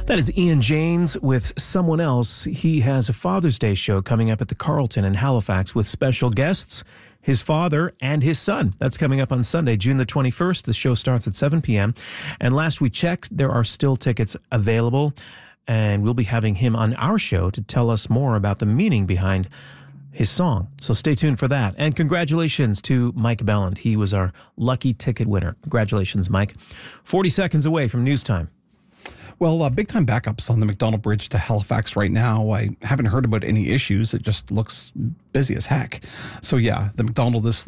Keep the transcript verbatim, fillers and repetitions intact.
That is Ian James with Someone Else. He has a Father's Day show coming up at the Carlton in Halifax with special guests, his father and his son. That's coming up on Sunday, June the twenty-first. The show starts at seven p.m. And last we checked, there are still tickets available. And we'll be having him on our show to tell us more about the meaning behind his song. So stay tuned for that. And congratulations to Mike Belland. He was our lucky ticket winner. Congratulations, Mike. forty seconds away from news time. Well, uh, big-time backups on the McDonald Bridge to Halifax right now. I haven't heard about any issues. It just looks busy as heck. So, yeah, the McDonald is